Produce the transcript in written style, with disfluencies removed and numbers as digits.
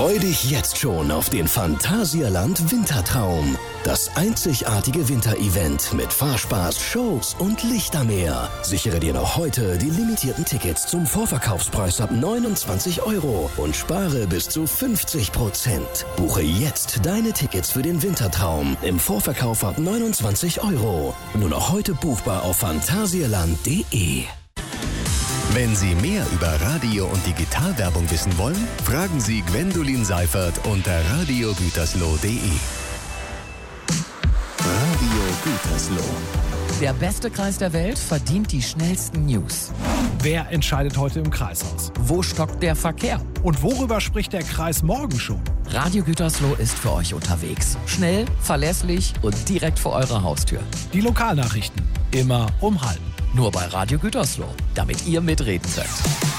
Freu dich jetzt schon auf den Phantasialand Wintertraum. Das einzigartige Winterevent mit Fahrspaß, Shows und Lichtermeer. Sichere dir noch heute die limitierten Tickets zum Vorverkaufspreis ab 29 € und spare bis zu 50%. Buche jetzt deine Tickets für den Wintertraum im Vorverkauf ab 29 €. Nur noch heute buchbar auf phantasialand.de. Wenn Sie mehr über Radio- und Digitalwerbung wissen wollen, fragen Sie Gwendolin Seifert unter radiogütersloh.de. Radio Gütersloh. Der beste Kreis der Welt verdient die schnellsten News. Wer entscheidet heute im Kreishaus? Wo stockt der Verkehr? Und worüber spricht der Kreis morgen schon? Radio Gütersloh ist für euch unterwegs. Schnell, verlässlich und direkt vor eurer Haustür. Die Lokalnachrichten. Immer um halb. Nur bei Radio Gütersloh, damit ihr mitreden könnt.